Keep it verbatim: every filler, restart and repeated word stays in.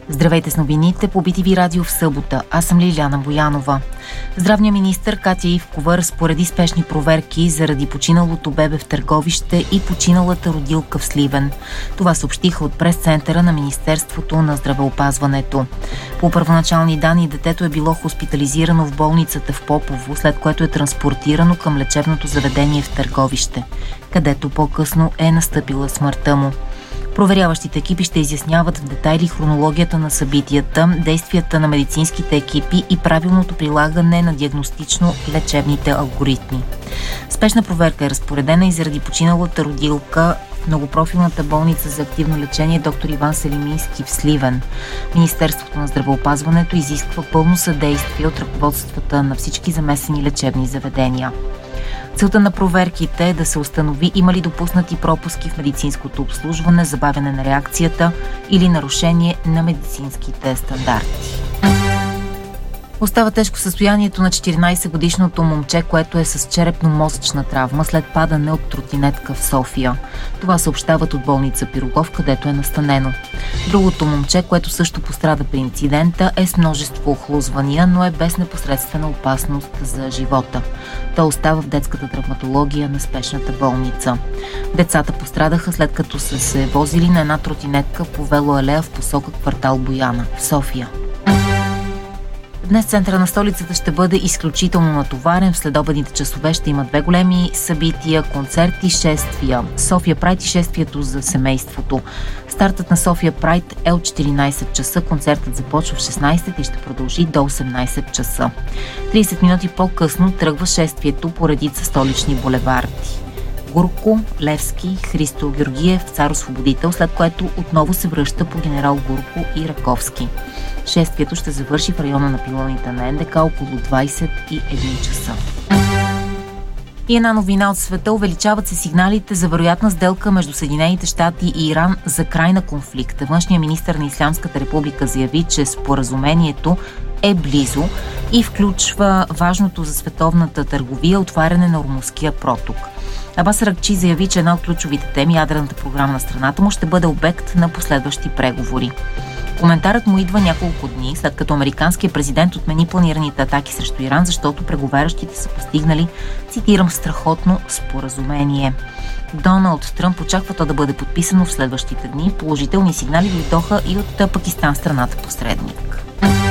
Здравейте с новините по Би Ти Ви радио в събота. Аз съм Лиляна Боянова. Здравният министър Катя Ивкова разпореди спешни проверки заради починалото бебе в Търговище и починалата родилка в Сливен. Това съобщиха от прес-центъра на Министерството на здравеопазването. По първоначални данни детето е било хоспитализирано в болницата в Попово, след което е транспортирано към лечебното заведение в Търговище, където по-късно е настъпила смъртта му. Проверяващите екипи ще изясняват в детайли хронологията на събитията, действията на медицинските екипи и правилното прилагане на диагностично-лечебните алгоритми. Спешна проверка е разпоредена и заради починалата родилка в многопрофилната болница за активно лечение доктор Иван Селимийски в Сливен. Министерството на здравеопазването изисква пълно съдействие от ръководствата на всички замесени лечебни заведения. Целта на проверките е да се установи има ли допуснати пропуски в медицинското обслужване, забавяне на реакцията или нарушение на медицинските стандарти. Остава тежко състоянието на четиринайсетгодишното момче, което е с черепно-мозъчна травма след падане от тротинетка в София. Това съобщават от болница Пирогов, където е настанено. Другото момче, което също пострада при инцидента, е с множество охлузвания, но е без непосредствена опасност за живота. Той остава в детската травматология на спешната болница. Децата пострадаха след като са се возили на една тротинетка по велоалея в посока квартал Бояна в София. Днес центъра на столицата ще бъде изключително натоварен. В следобедните часове ще има две големи събития, концерти, шествия. София Прайд и шествието за семейството. Стартът на София Прайд е от четиринайсет часа, концертът започва в шестнайсет и ще продължи до осемнайсет часа. трийсет минути по-късно тръгва шествието по редица столични булеварди. Гурко, Левски, Христо Георгиев, Цар Освободител, след което отново се връща по Генерал Гурко и Раковски. Шествието ще завърши в района на пилоните на ен де ка около двайсет и един часа. И една новина от света: увеличават се сигналите за вероятна сделка между Съединените щати и Иран за край на конфликта. Външният министър на Ислямската република заяви, че споразумението е близо и включва важното за световната търговия отваряне на Ормузския проток. Абас Аракчи заяви, че една от ключовите теми, ядрената програма на страната му, ще бъде обект на последващи преговори. Коментарът му идва няколко дни, след като американският президент отмени планираните атаки срещу Иран, защото преговарящите са постигнали, цитирам, страхотно споразумение. Доналд Тръмп очаква то да бъде подписано в следващите дни. Положителни сигнали дойдоха и от Пакистан, страната посредник.